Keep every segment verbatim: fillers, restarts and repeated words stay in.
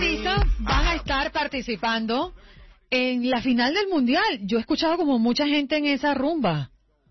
artistas van a estar participando en la final del Mundial? Yo he escuchado como mucha gente en esa rumba.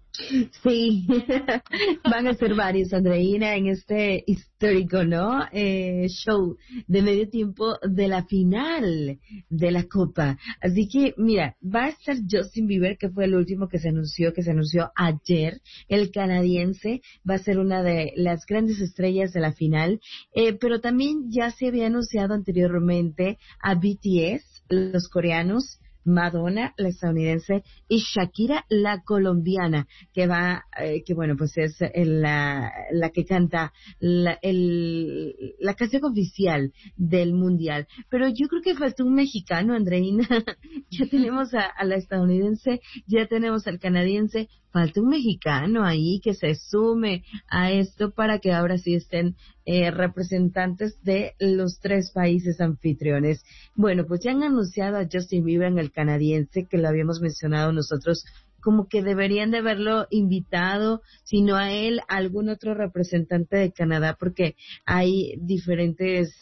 Sí, van a ser varios, Andreina, en este histórico, ¿no? Eh, show de medio tiempo de la final de la Copa. Así que, mira, va a estar Justin Bieber, que fue el último que se anunció, que se anunció ayer. El canadiense va a ser una de las grandes estrellas de la final. Eh, pero también ya se había anunciado anteriormente a B T S, los coreanos, Madonna, la estadounidense, y Shakira, la colombiana, que va, eh, que bueno, pues es el, la, la que canta la, el, la canción oficial del mundial. Pero yo creo que faltó un mexicano, Andreina. Ya tenemos a, a la estadounidense, ya tenemos al canadiense, falta un mexicano ahí que se sume a esto para que ahora sí estén eh, representantes de los tres países anfitriones. Bueno, pues ya han anunciado a Justin Bieber en el canadiense, que lo habíamos mencionado nosotros, como que deberían de haberlo invitado, sino a él, a algún otro representante de Canadá, porque hay diferentes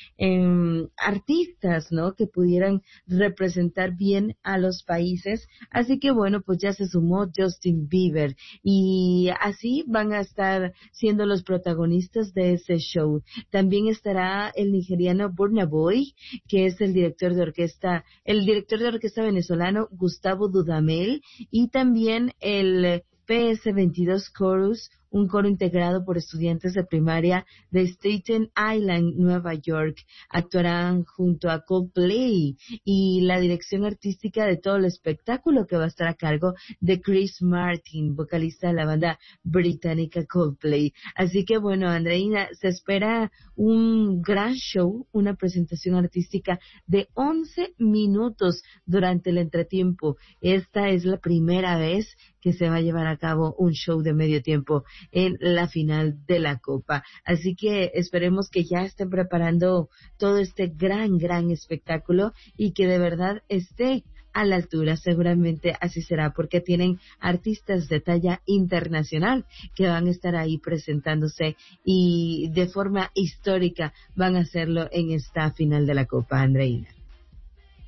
eh, artistas, ¿no?, que pudieran representar bien a los países. Así que bueno, pues ya se sumó Justin Bieber y así van a estar siendo los protagonistas de ese show. También estará el nigeriano Burna Boy, que es el director de orquesta, el director de orquesta venezolano Gustavo Dudamel, y también el P S veintidós Chorus, un coro integrado por estudiantes de primaria de Staten Island, Nueva York. Actuarán junto a Coldplay y la dirección artística de todo el espectáculo, que va a estar a cargo de Chris Martin, vocalista de la banda británica Coldplay. Así que bueno, Andreina, se espera un gran show, una presentación artística de once minutos durante el entretiempo. Esta es la primera vez que se va a llevar a cabo un show de medio tiempo en la final de la Copa. Así que esperemos que ya estén preparando todo este gran, gran espectáculo y que de verdad esté a la altura. Seguramente así será, porque tienen artistas de talla internacional que van a estar ahí presentándose y de forma histórica van a hacerlo en esta final de la Copa, Andreina.